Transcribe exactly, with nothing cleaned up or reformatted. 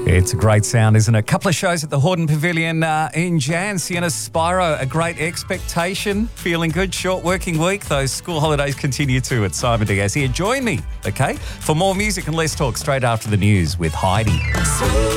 It's a great sound, isn't it? A couple of shows at the Hordern Pavilion uh, in Jan. Sienna Spyro, A Great Expectation. Feeling good? Short working week. Those school holidays continue too at Simon Diaz here. Join me, okay, for more music and less talk straight after the news with Heidi.